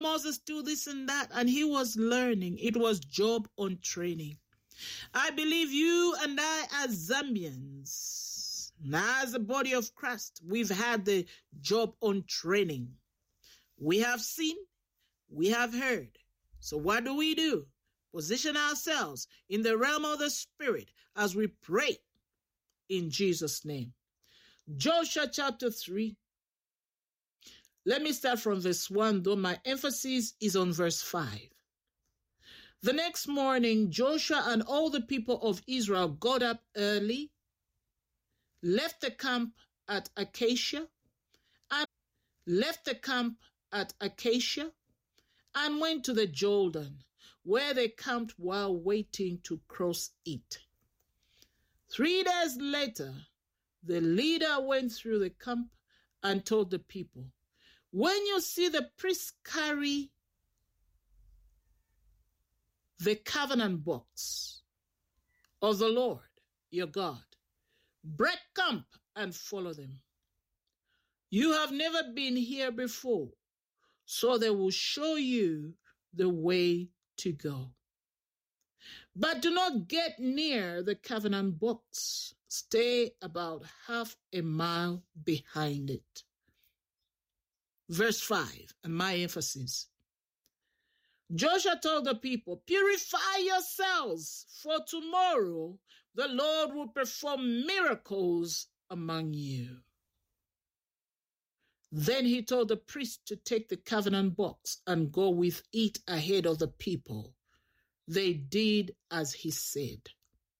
Moses do this and that, and he was learning. It was job on training. I believe you and I as Zambians, as the body of Christ, we've had the job on training. We have seen, we have heard. So what do? Position ourselves in the realm of the Spirit as we pray in Jesus' name. Joshua chapter 3. Let me start from verse 1, though my emphasis is on verse 5. The next morning, Joshua and all the people of Israel got up early, left the camp at Acacia, and went to the Jordan, where they camped while waiting to cross it. 3 days later, the leader went through the camp and told the people, when you see the priests carry the covenant box of the Lord your God, break camp and follow them. You have never been here before, so they will show you the way to go. But do not get near the covenant box. Stay about half a mile behind it. Verse 5, and my emphasis. Joshua told the people, purify yourselves, for tomorrow the Lord will perform miracles among you. Then he told the priest to take the covenant box and go with it ahead of the people. They did as he said.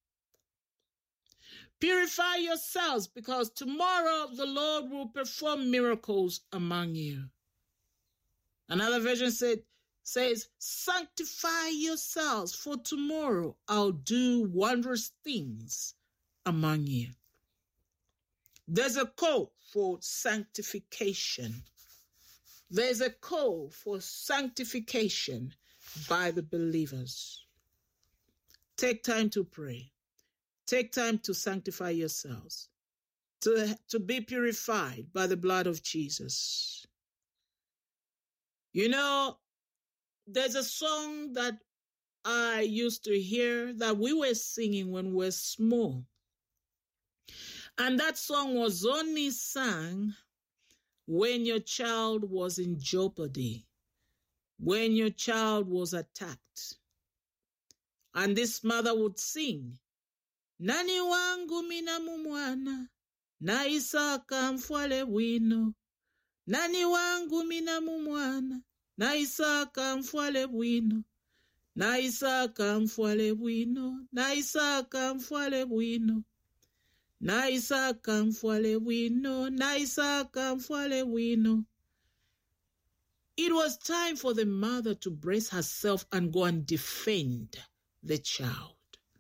Purify yourselves, because tomorrow the Lord will perform miracles among you. Another version says, sanctify yourselves, for tomorrow I'll do wondrous things among you. There's a call for sanctification. There's a call for sanctification by the believers. Take time to pray. Take time to sanctify yourselves, to be purified by the blood of Jesus. You know, there's a song that I used to hear that we were singing when we were small. And that song was only sung when your child was in jeopardy, when your child was attacked. And this mother would sing, Nani wangu mina mumwana, na Isaka mfwale bwino. Nani wangu mina mumwana, na Isaka mfwale bwino. Na Isaka mfwale bwino, na Isaka mfwale bwino. Na Isaka mfwale bwino, na Isaka mfwale bwino. It was time for the mother to brace herself and go and defend the child.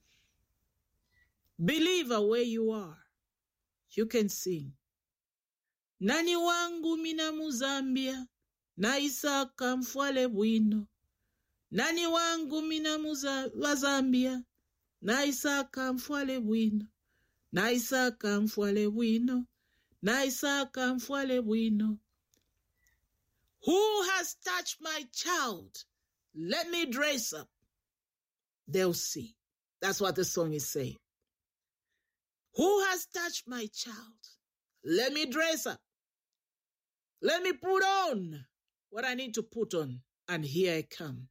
Believer, where you are, you can sing. Nani wangu mina muzambia, na Isaka mfwale bwino. Nani wangu mina wazambia, na Isaka mfwale bwino. Na Isaka mfwale bwino. Na Isaka mfwale bwino. Who has touched my child? Let me dress up. They'll see. That's what the song is saying. Who has touched my child? Let me dress up. Let me put on what I need to put on. And here I come.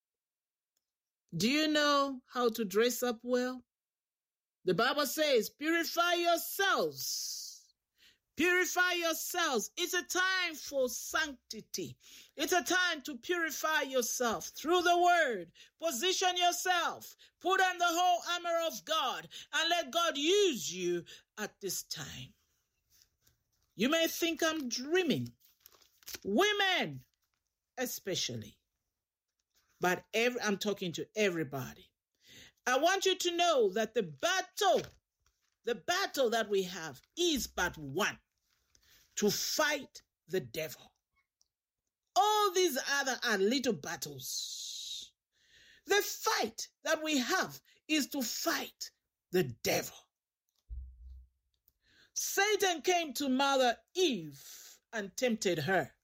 Do you know how to dress up well? The Bible says, purify yourselves. Purify yourselves. It's a time for sanctity. It's a time to purify yourself through the word. Position yourself. Put on the whole armor of God and let God use you at this time. You may think I'm dreaming. Women, especially. But I'm talking to everybody. I want you to know that the battle that we have is but one. To fight the devil. All these other are little battles. The fight that we have is to fight the devil. Satan came to Mother Eve and tempted her.